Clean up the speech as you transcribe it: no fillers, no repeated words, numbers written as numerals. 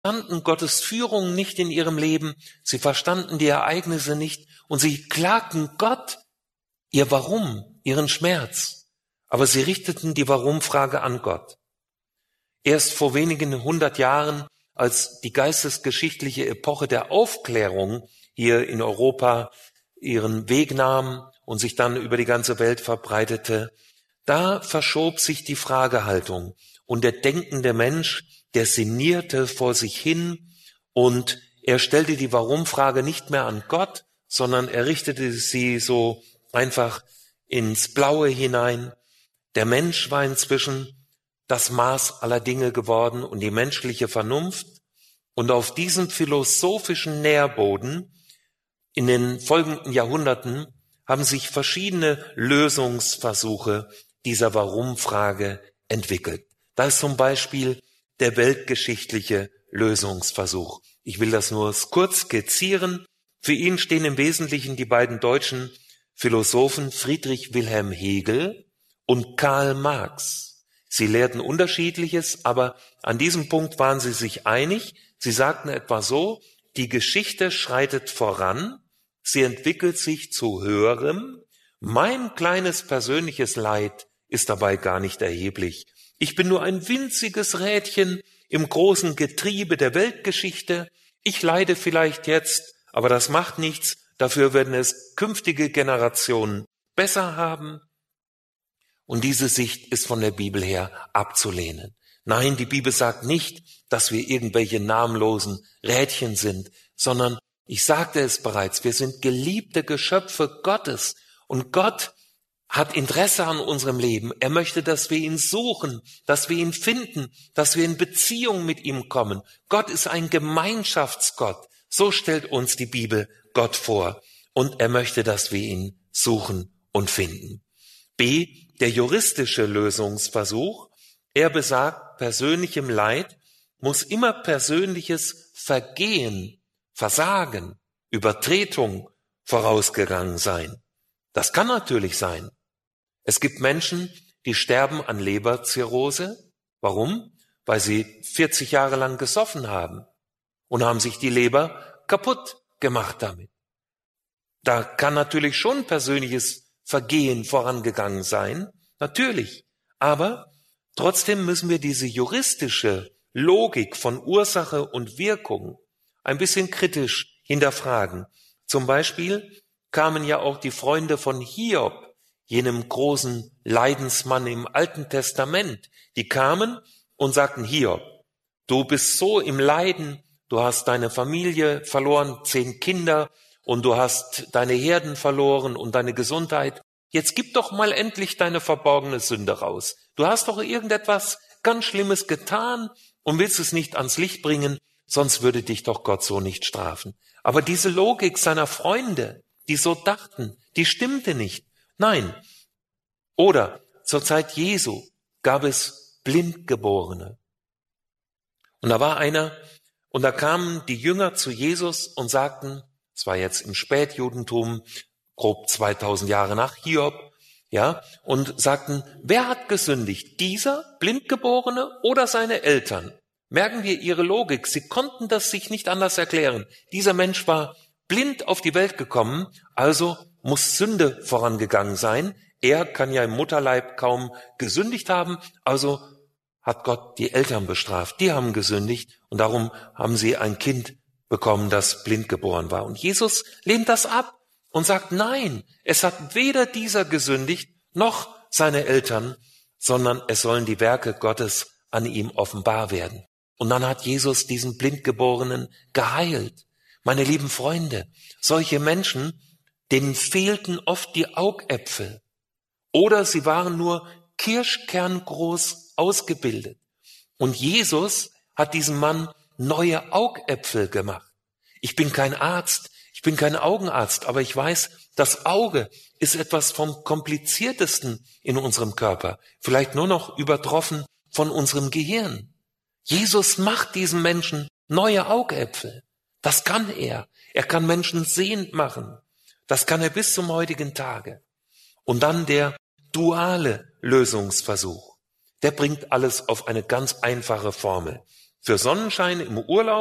verstanden Gottes Führung nicht in ihrem Leben, sie verstanden die Ereignisse nicht und sie klagten Gott ihr Warum, ihren Schmerz. Aber sie richteten die Warum-Frage an Gott. Erst vor wenigen 100 Jahren, als die geistesgeschichtliche Epoche der Aufklärung hier in Europa ihren Weg nahm und sich dann über die ganze Welt verbreitete, da verschob sich die Fragehaltung und der denkende Mensch, der sinnierte vor sich hin und er stellte die Warum-Frage nicht mehr an Gott, sondern er richtete sie so einfach ins Blaue hinein. Der Mensch war inzwischen das Maß aller Dinge geworden und die menschliche Vernunft. Und auf diesem philosophischen Nährboden in den folgenden Jahrhunderten haben sich verschiedene Lösungsversuche dieser Warum-Frage entwickelt. Da ist zum Beispiel der weltgeschichtliche Lösungsversuch. Ich will das nur kurz skizzieren. Für ihn stehen im Wesentlichen die beiden deutschen Philosophen Friedrich Wilhelm Hegel und Karl Marx. Sie lehrten Unterschiedliches, aber an diesem Punkt waren sie sich einig. Sie sagten etwa so: Die Geschichte schreitet voran, sie entwickelt sich zu Höherem. Mein kleines persönliches Leid ist dabei gar nicht erheblich. Ich bin nur ein winziges Rädchen im großen Getriebe der Weltgeschichte. Ich leide vielleicht jetzt, aber das macht nichts. Dafür werden es künftige Generationen besser haben. Und diese Sicht ist von der Bibel her abzulehnen. Nein, die Bibel sagt nicht, dass wir irgendwelche namenlosen Rädchen sind, sondern, ich sagte es bereits, wir sind geliebte Geschöpfe Gottes und Gott hat Interesse an unserem Leben. Er möchte, dass wir ihn suchen, dass wir ihn finden, dass wir in Beziehung mit ihm kommen. Gott ist ein Gemeinschaftsgott. So stellt uns die Bibel Gott vor. Und er möchte, dass wir ihn suchen und finden. B, der juristische Lösungsversuch. Er besagt, persönlichem Leid muss immer persönliches Vergehen, Versagen, Übertretung vorausgegangen sein. Das kann natürlich sein. Es gibt Menschen, die sterben an Leberzirrhose. Warum? Weil sie 40 Jahre lang gesoffen haben und haben sich die Leber kaputt gemacht damit. Da kann natürlich schon persönliches Vergehen vorangegangen sein, natürlich. Aber trotzdem müssen wir diese juristische Logik von Ursache und Wirkung ein bisschen kritisch hinterfragen. Zum Beispiel kamen ja auch die Freunde von Hiob, jenem großen Leidensmann im Alten Testament, die kamen und sagten: Hiob, du bist so im Leiden, du hast deine Familie verloren, 10 Kinder, und du hast deine Herden verloren und deine Gesundheit. Jetzt gib doch mal endlich deine verborgene Sünde raus. Du hast doch irgendetwas ganz Schlimmes getan und willst es nicht ans Licht bringen, sonst würde dich doch Gott so nicht strafen. Aber diese Logik seiner Freunde, die so dachten, die stimmte nicht. Nein. Oder zur Zeit Jesu gab es Blindgeborene. Und da war einer, und da kamen die Jünger zu Jesus und sagten, es war jetzt im Spätjudentum, grob 2000 Jahre nach Hiob, ja, und sagten, wer hat gesündigt? Dieser Blindgeborene oder seine Eltern? Merken wir ihre Logik. Sie konnten das sich nicht anders erklären. Dieser Mensch war blind auf die Welt gekommen, also muss Sünde vorangegangen sein. Er kann ja im Mutterleib kaum gesündigt haben, also hat Gott die Eltern bestraft. Die haben gesündigt und darum haben sie ein Kind bekommen, das blind geboren war. Und Jesus lehnt das ab und sagt, nein, es hat weder dieser gesündigt noch seine Eltern, sondern es sollen die Werke Gottes an ihm offenbar werden. Und dann hat Jesus diesen Blindgeborenen geheilt. Meine lieben Freunde, solche Menschen, denen fehlten oft die Augäpfel oder sie waren nur kirschkerngroß ausgebildet. Und Jesus hat diesem Mann neue Augäpfel gemacht. Ich bin kein Arzt, ich bin kein Augenarzt, aber ich weiß, das Auge ist etwas vom Kompliziertesten in unserem Körper, vielleicht nur noch übertroffen von unserem Gehirn. Jesus macht diesem Menschen neue Augäpfel. Das kann er. Er kann Menschen sehend machen. Das kann er bis zum heutigen Tage. Und dann der duale Lösungsversuch. Der bringt alles auf eine ganz einfache Formel. für Sonnenschein im Urlaub